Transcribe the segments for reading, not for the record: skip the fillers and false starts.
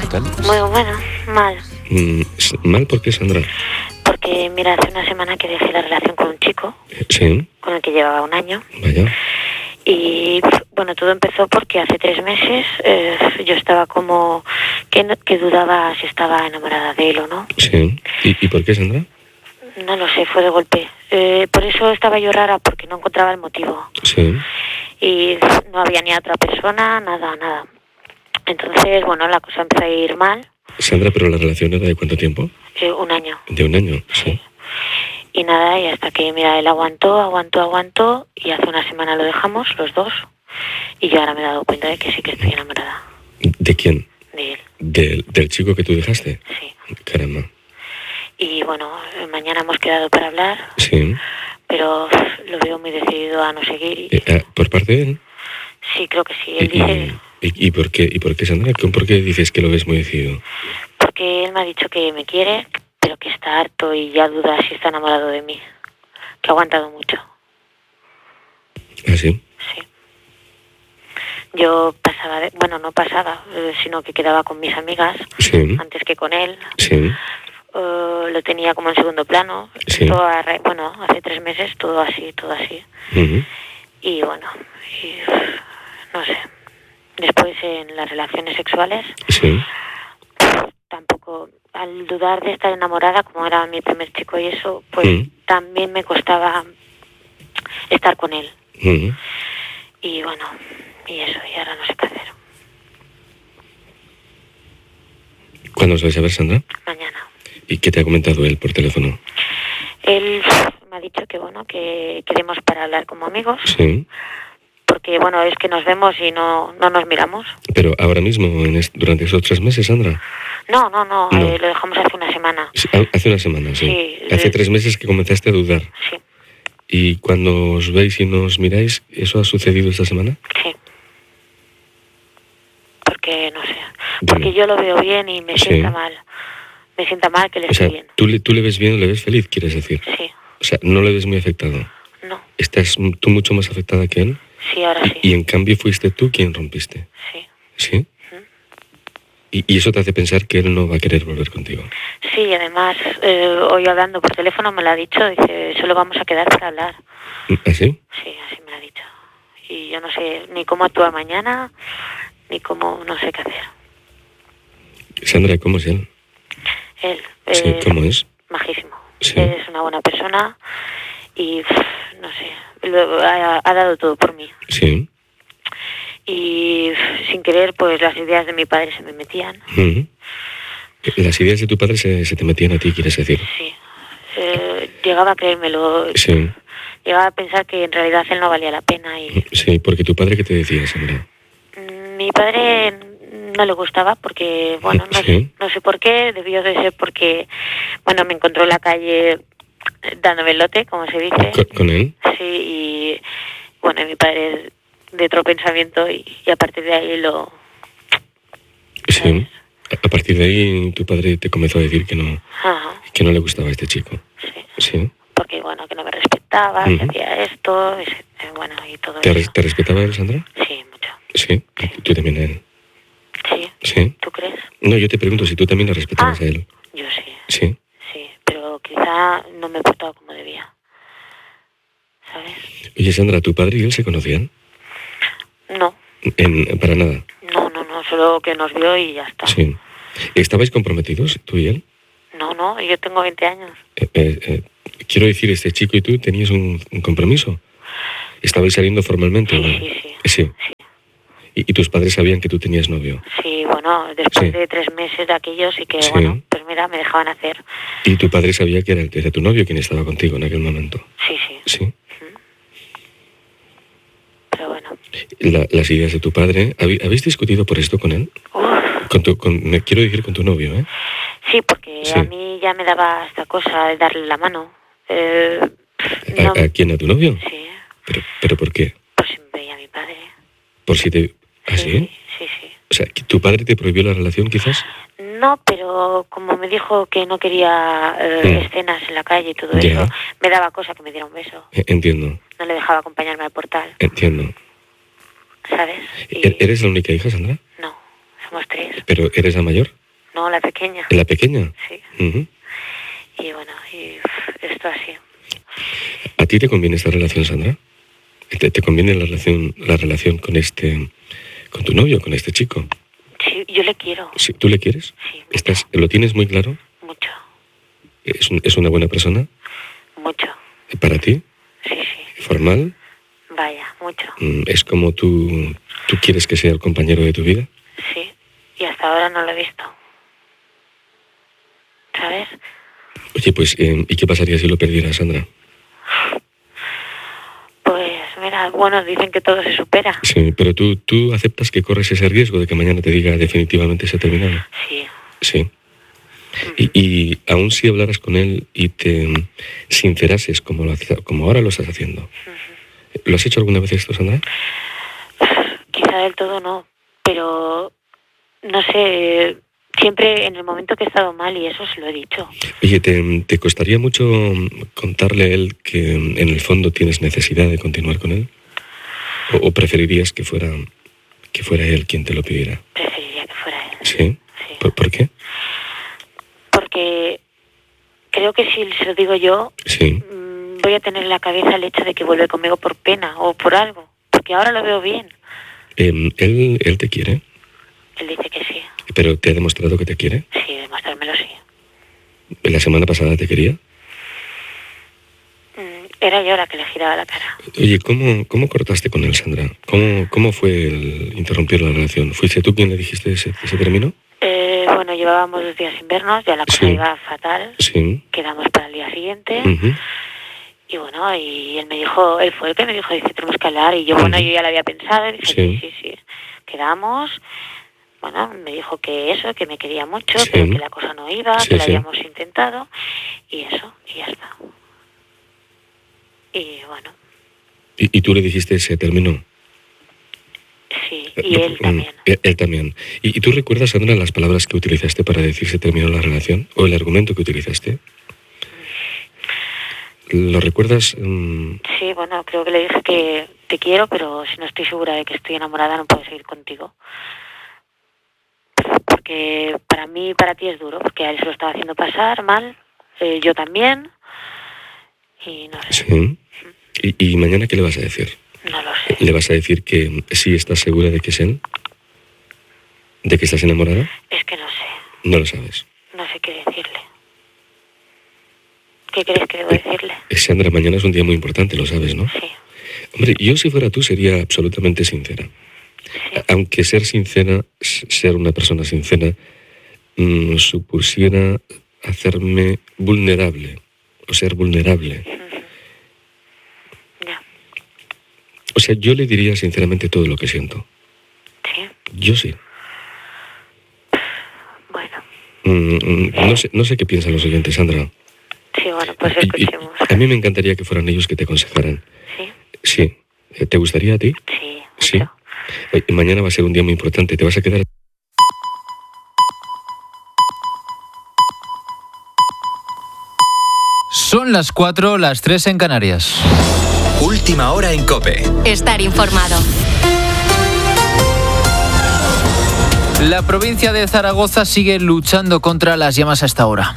tal? Muy bueno, mal. ¿Mal por qué, Sandra? Porque, mira, hace una semana que dejé la relación con un chico, Sí, con el que llevaba un año. vaya. Y, bueno, todo empezó porque hace 3 meses yo estaba como que dudaba si estaba enamorada de él o no. Sí. ¿Y por qué, Sandra? No lo sé, fue de golpe. Por eso estaba yo rara, porque no encontraba el motivo. Sí. Y no había ni a otra persona, nada. Entonces, bueno, la cosa empezó a ir mal. Sandra, ¿pero la relación era de cuánto tiempo? 1 año. De un año, sí. Y nada, y hasta que, mira, él aguantó, y hace una semana lo dejamos, los dos, y yo ahora me he dado cuenta de que sí que estoy enamorada ¿De quién? de él, ¿Del chico que tú dejaste? sí. Caramba. Y bueno, mañana hemos quedado para hablar, Sí. pero lo veo muy decidido a no seguir. ¿Por parte de él? Sí, creo que sí, él dice, ¿Y por qué, Sandra? ¿Por qué dices que lo ves muy decidido? porque él me ha dicho que me quiere, pero que está harto y ya duda si está enamorado de mí, que ha aguantado mucho. ¿Ah, sí? Sí. Yo no pasaba, sino que quedaba con mis amigas Sí. antes que con él. Sí. Lo tenía como en segundo plano. Sí. Hace 3 meses todo así. Ujú. Y bueno, no sé. Después en las relaciones sexuales, Sí. tampoco, al dudar de estar enamorada, como era mi primer chico y eso, pues también me costaba estar con él. Ujú. Y bueno, y eso, y ahora no sé qué hacer. ¿Cuándo os vais a ver, Sandra? Mañana. ¿Y qué te ha comentado él por teléfono? Él me ha dicho que bueno, que quedemos para hablar como amigos, Sí. porque bueno, es que nos vemos y no nos miramos. Pero ahora mismo, durante esos 3 meses, Sandra. No, No. lo dejamos hace una semana. Sí, hace una semana, sí. Sí. Hace 3 meses que comenzaste a dudar. Sí, ¿Y cuando os veis y nos miráis, eso ha sucedido esta semana? sí. Porque no sé, Dime. porque yo lo veo bien y me Sí. sienta mal. Me sienta mal que le O sea, esté bien. ¿tú le ves bien, le ves feliz, quieres decir? Sí, O sea, no le ves muy afectado. no, ¿Estás tú mucho más afectada que él? sí, ahora sí. Y en cambio fuiste tú quien rompiste. Sí. ¿Sí? Y eso te hace pensar que él no va a querer volver contigo. Sí, además, hoy hablando por teléfono me lo ha dicho, dice, solo vamos a quedar para hablar. ¿Ah, sí? Sí, así me lo ha dicho. Y yo no sé ni cómo actuar mañana, ni cómo, no sé qué hacer. Sandra, ¿cómo es él? Él, Sí, ¿cómo es? majísimo. Sí. Es una buena persona y, no sé, ha dado todo por mí. Sí. Y sin querer, pues las ideas de mi padre se me metían. Ujú. Las ideas de tu padre se te metían a ti, quieres decir. Sí. Llegaba a creérmelo. Sí. Llegaba a pensar que en realidad él no valía la pena. Y Sí, porque tu padre, ¿qué te decía, Sandra? mi padre no le gustaba porque, bueno, Sí. no sé por qué. Debió de ser porque, bueno, me encontró en la calle dándome el lote, como se dice. ¿Con él? Sí, y bueno, mi padre es de otro pensamiento y a partir de ahí lo... Sí. A partir de ahí tu padre te comenzó a decir que no le gustaba a este chico. Sí. Sí. Porque, bueno, que no me respetaba, que hacía esto, bueno, y todo eso. ¿Te respetaba él, Sandra? Sí, mucho. Sí. ¿Tú también a él? Sí. Sí. ¿Tú crees? No, yo te pregunto si tú también le respetabas a él. Yo sí. Sí. Sí, pero quizá no me he portado como debía. ¿Sabes? Oye, Sandra, ¿tu padre y él se conocían? No. Para nada. No, solo que nos vio y ya está. Sí. ¿Estabais comprometidos, tú y él? No, yo tengo 20 años. Quiero decir, este chico y tú teníais un compromiso. ¿Estabais saliendo formalmente? Sí, ¿no? sí. Sí. ¿Y tus padres sabían que tú tenías novio? Sí, bueno, después de 3 meses de aquellos y que, bueno, pues mira, me dejaban hacer. ¿Y tu padre sabía que era tu novio quien estaba contigo en aquel momento? Sí. Sí. Pero bueno. Las ideas de tu padre, ¿habéis discutido por esto con él? Me quiero decir con tu novio, ¿eh? Sí, porque a mí ya me daba esta cosa de darle la mano. ¿A quién? ¿A tu novio? Sí. ¿Pero por qué? Por si me veía mi padre. ¿Por si te...? ¿Ah, sí? Sí. O sea, ¿tu padre te prohibió la relación, quizás? No, pero como me dijo que no quería escenas en la calle y todo eso, me daba cosa que me diera un beso. Entiendo. No le dejaba acompañarme al portal. Entiendo. ¿Sabes? ¿Eres la única hija, Sandra? No, somos 3. ¿Pero eres la mayor? No, la pequeña. ¿La pequeña? Sí. Uh-huh. Y bueno, esto así. ¿A ti te conviene esta relación, Sandra? ¿Te conviene la relación con tu novio, con este chico? Sí, yo le quiero. ¿Sí? ¿Tú le quieres? Sí. ¿Lo tienes muy claro? Mucho. ¿Es una buena persona? Mucho. ¿Para ti? Sí. ¿Formal? Vaya, mucho. ¿Es como tú quieres que sea el compañero de tu vida? Sí, y hasta ahora no lo he visto. ¿Sabes? Oye, pues, ¿y qué pasaría si lo perdieras, Sandra? Pues, mira, bueno, dicen que todo se supera. Sí, pero tú aceptas que corres ese riesgo de que mañana te diga definitivamente se ha terminado. Sí. Sí. Y aún si hablaras con él y te sincerases como ahora lo estás haciendo. Uh-huh. ¿Lo has hecho alguna vez esto, Sandra? Quizá del todo no, pero no sé, siempre en el momento que he estado mal y eso se lo he dicho. Oye, ¿te costaría mucho contarle a él que en el fondo tienes necesidad de continuar con él? ¿O preferirías que fuera él quien te lo pidiera? Preferiría que fuera él. ¿Sí? ¿Por qué? Porque creo que si se lo digo yo, sí, voy a tener en la cabeza el hecho de que vuelve conmigo por pena o por algo, porque ahora lo veo bien. ¿Él te quiere? Él dice que sí. ¿Pero te ha demostrado que te quiere? Sí, demostrármelo sí. ¿La semana pasada te quería? Era yo la que le giraba la cara. Oye, ¿cómo cortaste con él, Sandra? ¿Cómo fue el interrumpir la relación? ¿Fuiste tú quien le dijiste se terminó? Bueno, llevábamos 2 días sin vernos, ya la cosa iba fatal. Sí. Quedamos para el día siguiente. Uh-huh. Y bueno, y él fue el que me dijo, dice, tenemos que hablar. Y yo, yo ya lo había pensado, y dije, sí. Quedamos. Bueno, me dijo que me quería mucho, pero que la cosa no iba, que lo habíamos intentado. Y eso, y ya está. Y bueno. ¿Y tú le dijiste se terminó? Sí, y él también. Él también. ¿Y tú recuerdas, Sandra, las palabras que utilizaste para decir se terminó la relación? ¿O el argumento que utilizaste? ¿Lo recuerdas? Sí, bueno, creo que le dije que te quiero, pero si no estoy segura de que estoy enamorada no puedo seguir contigo. Porque para mí y para ti es duro, porque a él se lo estaba haciendo pasar mal, yo también, y no sé. Sí. ¿Y mañana qué le vas a decir? No lo sé. ¿Le vas a decir que sí estás segura de que es él? ¿De que estás enamorada? Es que no sé. No lo sabes. No sé qué decirle. ¿Qué crees que debo decirle? Sandra, mañana es un día muy importante, lo sabes, ¿no? Sí. Hombre, yo si fuera tú sería absolutamente sincera. Sí. Aunque ser una persona sincera, supusiera hacerme vulnerable, o ser vulnerable. Ya. O sea, yo le diría sinceramente todo lo que siento. ¿Sí? Yo sí. Bueno. No sé qué piensan los oyentes, Sandra. Sí, bueno, pues escuchemos. A mí me encantaría que fueran ellos que te aconsejaran. ¿Sí? Sí. ¿Te gustaría a ti? Sí. Sí. Mañana va a ser un día muy importante. ¿Te vas a quedar? Son las 4, las 3 en Canarias. Última hora en COPE. Estar informado. La provincia de Zaragoza sigue luchando contra las llamas hasta ahora.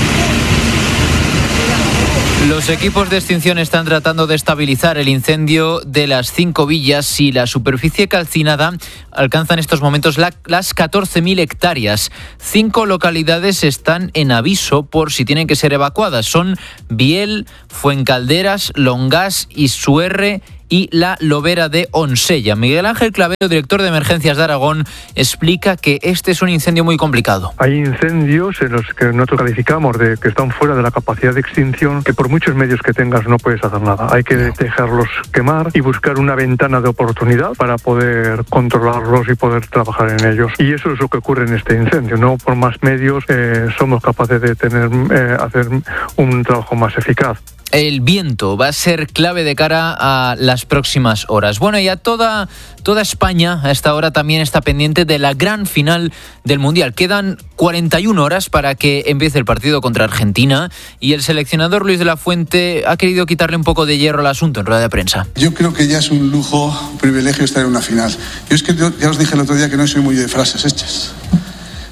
Los equipos de extinción están tratando de estabilizar el incendio de las 5 villas y la superficie calcinada alcanza en estos momentos las 14.000 hectáreas. 5 localidades están en aviso por si tienen que ser evacuadas. Son Biel, Fuencalderas, Longás, Isuerre y la Lobera de Onsella. Miguel Ángel Clavero, director de Emergencias de Aragón, explica que este es un incendio muy complicado. Hay incendios en los que nosotros calificamos de que están fuera de la capacidad de extinción, que por muchos medios que tengas no puedes hacer nada. Hay que dejarlos quemar y buscar una ventana de oportunidad para poder controlarlos y poder trabajar en ellos. Y eso es lo que ocurre en este incendio. No por más medios somos capaces de hacer un trabajo más eficaz. El viento va a ser clave de cara a las próximas horas. Bueno, y a toda España a esta hora también está pendiente de la gran final del Mundial. Quedan 41 horas para que empiece el partido contra Argentina y el seleccionador Luis de la Fuente ha querido quitarle un poco de hierro al asunto en rueda de prensa. Yo creo que ya es un lujo, un privilegio estar en una final. Yo es que ya os dije el otro día que no soy muy de frases hechas.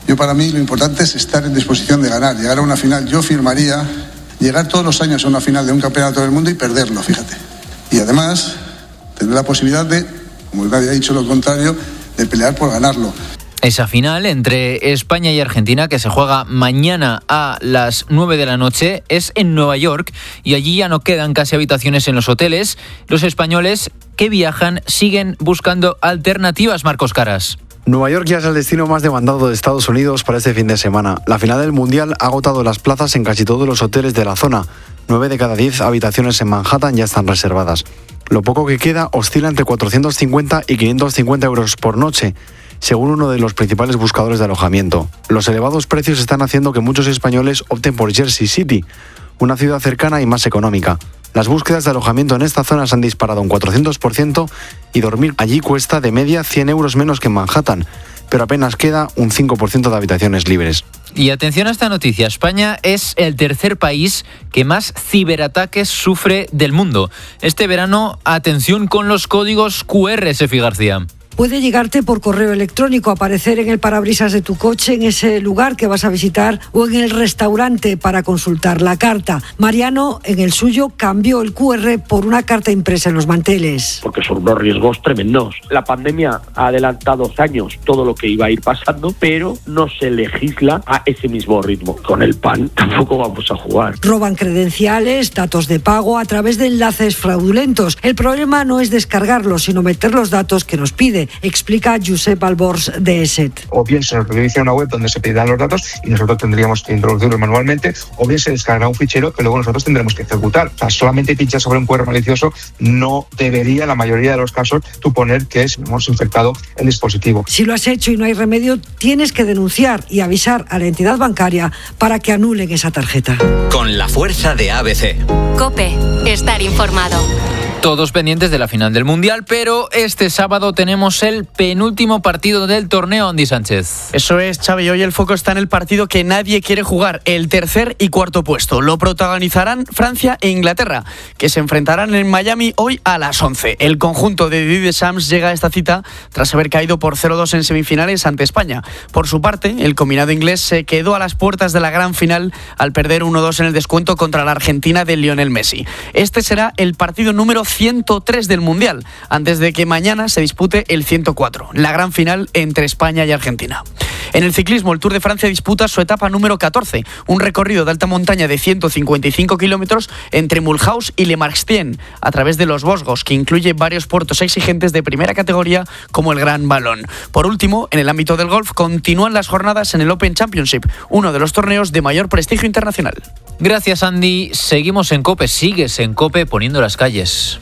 Para mí lo importante es estar en disposición de ganar, llegar a una final. Yo firmaría llegar todos los años a una final de un campeonato del mundo y perderlo, fíjate. Y además tener la posibilidad de, como nadie ha dicho lo contrario, de pelear por ganarlo. Esa final entre España y Argentina, que se juega mañana a las 9 de la noche, es en Nueva York y allí ya no quedan casi habitaciones en los hoteles. Los españoles que viajan siguen buscando alternativas, Marcos Caras. Nueva York ya es el destino más demandado de Estados Unidos para este fin de semana. La final del Mundial ha agotado las plazas en casi todos los hoteles de la zona. 9 de cada 10 habitaciones en Manhattan ya están reservadas. Lo poco que queda oscila entre 450 y 550 euros por noche, según uno de los principales buscadores de alojamiento. Los elevados precios están haciendo que muchos españoles opten por Jersey City, una ciudad cercana y más económica. Las búsquedas de alojamiento en esta zona se han disparado un 400% y dormir allí cuesta de media 100 euros menos que en Manhattan, pero apenas queda un 5% de habitaciones libres. Y atención a esta noticia, España es el tercer país que más ciberataques sufre del mundo. Este verano, atención con los códigos QR, Sefi García. Puede llegarte por correo electrónico, aparecer en el parabrisas de tu coche, en ese lugar que vas a visitar o en el restaurante para consultar la carta. Mariano, en el suyo, cambió el QR por una carta impresa en los manteles. Porque son unos riesgos tremendos. La pandemia ha adelantado años todo lo que iba a ir pasando, pero no se legisla a ese mismo ritmo. Con el PAN tampoco vamos a jugar. Roban credenciales, datos de pago a través de enlaces fraudulentos. El problema no es descargarlos, sino meter los datos que nos pide, explica Josep Albors de ESET. O bien se nos redirige a una web donde se pedirán los datos y nosotros tendríamos que introducirlos manualmente, o bien se descargará un fichero que luego nosotros tendremos que ejecutar. O sea, solamente pinchar sobre un QR malicioso no debería, en la mayoría de los casos, suponer que hemos infectado el dispositivo. Si lo has hecho y no hay remedio, tienes que denunciar y avisar a la entidad bancaria para que anulen esa tarjeta. Con la fuerza de ABC. COPE. Estar informado. Todos pendientes de la final del Mundial, pero este sábado tenemos el penúltimo partido del torneo, Andy Sánchez. Eso es, Xavi. Hoy el foco está en el partido que nadie quiere jugar, el tercer y cuarto puesto. Lo protagonizarán Francia e Inglaterra, que se enfrentarán en Miami hoy a las 11. El conjunto de Didier Deschamps llega a esta cita tras haber caído por 0-2 en semifinales ante España. Por su parte, el combinado inglés se quedó a las puertas de la gran final al perder 1-2 en el descuento contra la Argentina de Lionel Messi. Este será el partido número 103 del Mundial, antes de que mañana se dispute el 104, la gran final entre España y Argentina. En el ciclismo, el Tour de Francia disputa su etapa número 14, un recorrido de alta montaña de 155 kilómetros entre Mulhouse y Le Marchestien, a través de los Vosgos, que incluye varios puertos exigentes de primera categoría como el Gran Valón. Por último, en el ámbito del golf, continúan las jornadas en el Open Championship, uno de los torneos de mayor prestigio internacional. Gracias, Andy. Seguimos en COPE, sigues en COPE poniendo las calles.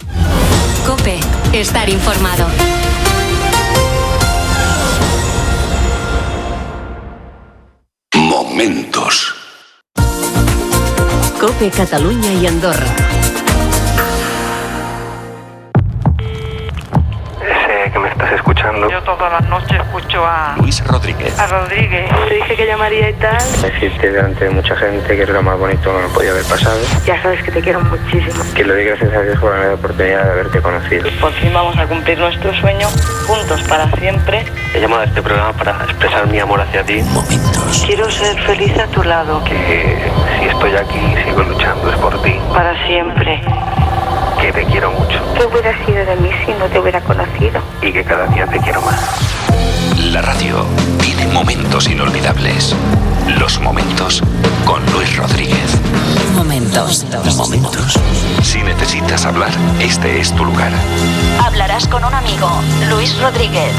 COPE. Estar informado. Momentos. COPE Cataluña y Andorra. Que me estás escuchando. Yo todas las noches escucho a Luis Rodríguez. A Rodríguez. Te dije que llamaría y tal. Decirte delante de mucha gente que es lo más bonito que me podía haber pasado. Ya sabes que te quiero muchísimo. Que le doy gracias a Dios por la oportunidad de haberte conocido. Por fin vamos a cumplir nuestro sueño juntos para siempre. He llamado a este programa para expresar mi amor hacia ti. Momentos. Quiero ser feliz a tu lado. Que si estoy aquí sigo luchando es por ti. Para siempre. Que te quiero mucho. ¿Qué hubiera sido de mí si no te hubiera conocido? Y que cada día te quiero más. La radio tiene momentos inolvidables. Los momentos con Luis Rodríguez. Momentos. Momentos. Si necesitas hablar, este es tu lugar. Hablarás con un amigo. Luis Rodríguez.